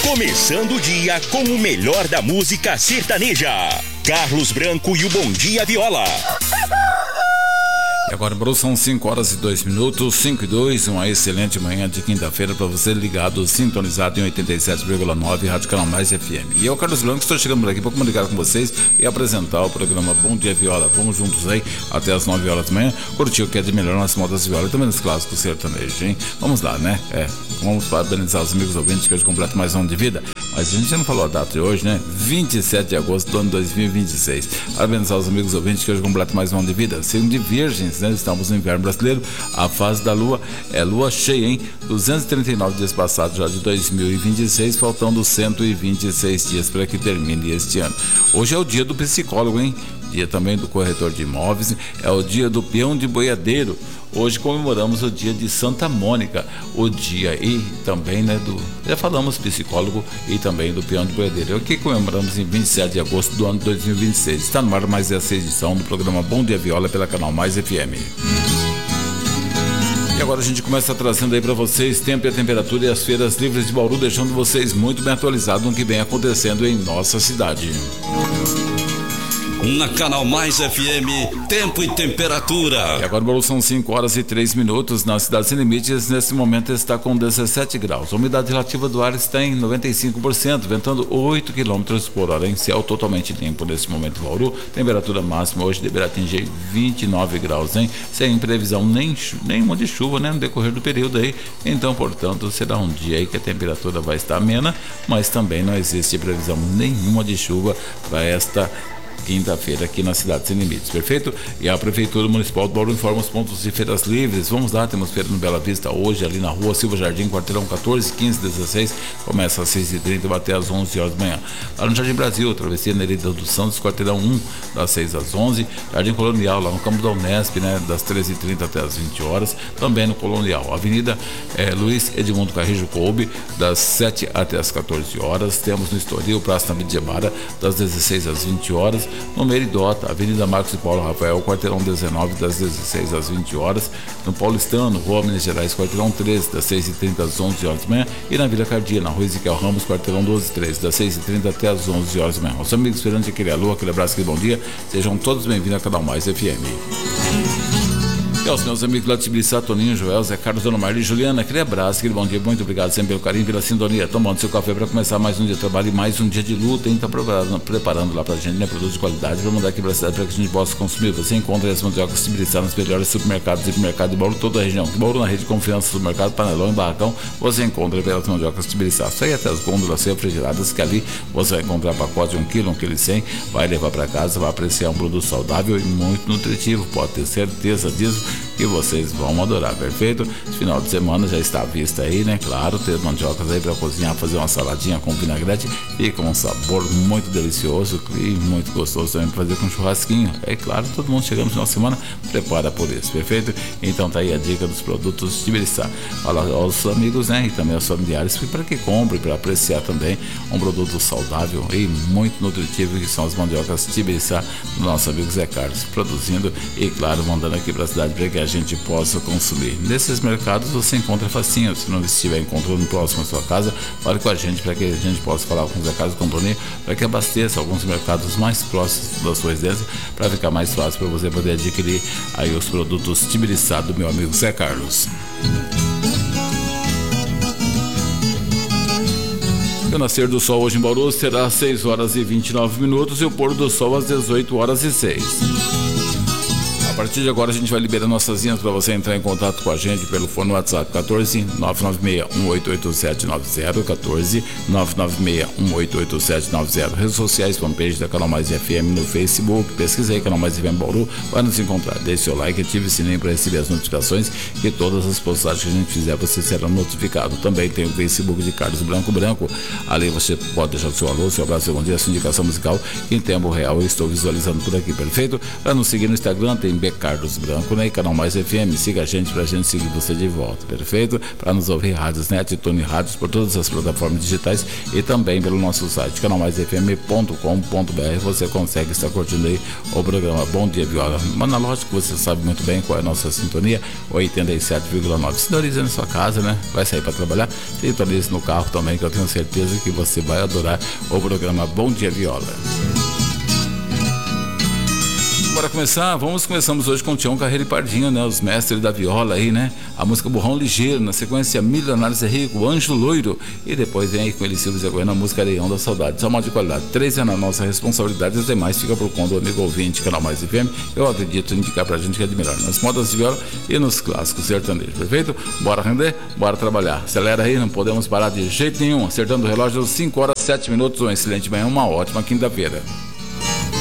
Começando o dia com o melhor da música sertaneja. Carlos Branco e o Bom Dia Viola. E agora, Bruno, são 5h02, 5 e 2, uma excelente manhã de quinta-feira para você ligado, sintonizado em 87,9 Rádio Canal Mais FM. E eu, Carlos Branco, estou chegando por aqui para comunicar com vocês e apresentar o programa Bom Dia Viola. Vamos juntos aí até as 9 horas da manhã, curtir o que é de melhor nas modas de viola e também nos clássicos sertanejos, hein? Vamos lá, né? Vamos parabenizar os amigos ouvintes que hoje completam mais um ano de vida. Mas a gente já não falou a data de hoje, né? 27 de agosto do ano 2026. Parabenizar os amigos ouvintes que hoje completam mais um ano de vida. Signo de Virgens, né? Estamos no inverno brasileiro. A fase da lua é lua cheia, hein? 239 dias passados já de 2026, faltando 126 dias para que termine este ano. Hoje é o dia do psicólogo, hein? Dia também do corretor de imóveis, é o dia do peão de boiadeiro. Hoje comemoramos o dia de Santa Mônica, o dia e também, né, já falamos psicólogo e também do peão de boiadeiro. É o que comemoramos em 27 de agosto do ano 2026. Está no ar mais essa edição do programa Bom Dia Viola pela Canal Mais FM. E agora a gente começa trazendo aí para vocês tempo e a temperatura e as feiras livres de Bauru, deixando vocês muito bem atualizados no que vem acontecendo em nossa cidade. Na Canal Mais FM, tempo e temperatura. E agora, Bauru, são 5h03. Na cidade Sem Limites, nesse momento está com 17 graus. A umidade relativa do ar está em 95%, ventando 8 km por hora, em céu totalmente limpo nesse momento, Bauru. Temperatura máxima hoje deverá atingir 29 graus, hein? Sem previsão nenhuma de chuva, né? No decorrer do período aí. Então, portanto, será um dia aí que a temperatura vai estar amena, mas também não existe previsão nenhuma de chuva para esta quinta-feira aqui na cidade Sem Limites, perfeito? E a Prefeitura Municipal de Bauru informa os pontos de feiras livres. Vamos lá, temos feira no Bela Vista hoje, ali na rua Silva Jardim, quarteirão 14, 15, 16, começa às 6h30 e vai até às 11 horas da manhã. Lá no Jardim Brasil, travessia Nerida dos Santos, quarteirão 1, das 6 às 11, Jardim Colonial, lá no campo da Unesp, né, das 13h30 até às 20 horas, também no Colonial. Avenida Luiz Edmundo Carrijo Coube, das 7 até às 14 horas, temos no Estoril, Praça Namibdiabara, das 16 às 20 horas, no Meridota, Avenida Marcos e Paulo Rafael, quarteirão 19, das 16 às 20 horas, no Paulistano, Rua Minas Gerais, quarteirão 13, das 6h30 às 11 horas da manhã, e na Vila Cardia, na Rua Ezequiel Ramos, quarteirão 12-13, das 6h30 até às 11 horas da manhã. Os amigos esperando aquele alô, aquele abraço, aquele bom dia, sejam todos bem-vindos ao Canal Mais FM. E aos meus amigos lá de Tibiriçá, Toninho, Joel, Zé Carlos, Dona Marli, Juliana, aquele abraço, aquele bom dia, muito obrigado sempre pelo carinho, pela sintonia, tomando seu café para começar mais um dia de trabalho e mais um dia de luta, hein? Tá preparando lá pra gente, né, produtos de qualidade, para mandar aqui pra cidade para que a gente possa consumir. Você encontra as mandiocas Tibiriçá nos melhores supermercados e supermercados de Bauru, toda a região. Que Bauru, na rede de confiança, supermercado, panelão e barracão, você encontra pelas mandiocas Tibiriçá. Sai até as gôndolas refrigeradas, que ali você vai encontrar pacote de 1 kg, 1,1 kg, vai levar para casa, vai apreciar um produto saudável e muito nutritivo, pode ter certeza disso, que vocês vão adorar, perfeito? Esse final de semana já está à vista aí, né? Claro, ter mandiocas aí para cozinhar, fazer uma saladinha com vinagrete, fica um sabor muito delicioso e muito gostoso também para fazer com churrasquinho. É claro, todo mundo chegando no final de semana, prepara por isso, perfeito? Então tá aí a dica dos produtos Tibiriçá. Fala aos amigos, né? E também aos familiares, para que compre, para apreciar também um produto saudável e muito nutritivo, que são as mandiocas Tibiriçá do nosso amigo Zé Carlos, produzindo e, claro, mandando aqui para a cidade para que a gente possa consumir. Nesses mercados você encontra facinho. Se não estiver encontrando próximo à sua casa, fale com a gente para que a gente possa falar com o Zé Carlos, com o Toninho, para que abasteça alguns mercados mais próximos da sua residência, para ficar mais fácil para você poder adquirir aí os produtos Tibiriçá do meu amigo Zé Carlos. O nascer do sol hoje em Bauru será às 6h29 e o pôr do sol às 18h06. A partir de agora a gente vai liberar nossas linhas para você entrar em contato com a gente pelo fone WhatsApp 14 996-188-790, 14 996-188-790, redes sociais, fanpage da Canal Mais FM no Facebook, pesquisa aí Canal Mais FM Bauru, vai nos encontrar, deixe seu like, ative o sininho para receber as notificações, que todas as postagens que a gente fizer você será notificado. Também tem o Facebook de Carlos Branco, ali você pode deixar o seu alô, seu abraço, seu bom dia, sua indicação musical, que em tempo real eu estou visualizando por aqui, perfeito? Para nos seguir no Instagram tem FM Carlos Branco, né? E Canal Mais FM, siga a gente pra gente seguir você de volta, perfeito? Para nos ouvir rádios, né? Tune Rádios por todas as plataformas digitais e também pelo nosso site, canalmaisfm.com.br. Você consegue estar curtindo aí o programa Bom Dia Viola. Mas na lógica você sabe muito bem qual é a nossa sintonia, 87,9. Sintonize na sua casa, né? Vai sair para trabalhar, sintonize no carro também, que eu tenho certeza que você vai adorar o programa Bom Dia Viola. Bora começar? Começamos hoje com o Tião Carreiro e Pardinho, né? Os mestres da viola aí, né? A música Burrão Ligeiro, na sequência Milionários é Rico, Anjo Loiro, e depois vem aí com ele Silvio Zé Goiano, a música Areião da Saudade. Só uma de qualidade, 3 é na nossa responsabilidade, as demais fica por conta do amigo ouvinte, Canal Mais FM. Eu acredito indicar pra gente que é de melhor nas modas de viola e nos clássicos sertanejos, perfeito? Bora render? Bora trabalhar. Acelera aí, não podemos parar de jeito nenhum. Acertando o relógio, 5 horas 7 minutos, uma excelente manhã, uma ótima quinta-feira.